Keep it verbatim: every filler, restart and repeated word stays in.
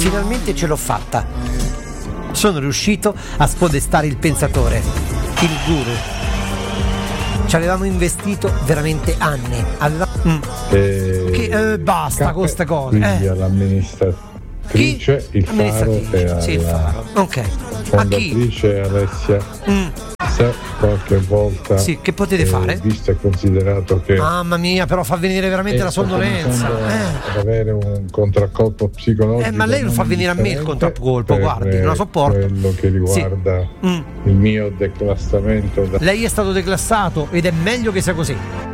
finalmente ce l'ho fatta. Sono riuscito a spodestare il pensatore, il guru. Ci avevamo investito veramente anni. Aveva... mm. E... che, eh, basta con queste cose. Quindi Eh. all'amministratrice il Faro e alla sì, il Faro. Ok. fondatrice Alessia. Mm. Se qualche volta sì, che potete eh, fare? visto e considerato che mamma mia, però fa venire veramente la sonnolenza. Eh. avere un contraccolpo psicologico. Eh, ma lei lo fa venire a me il contraccolpo, guardi, non la sopporto. Quello che riguarda sì. mm. il mio declassamento da... Lei è stato declassato ed è meglio che sia così.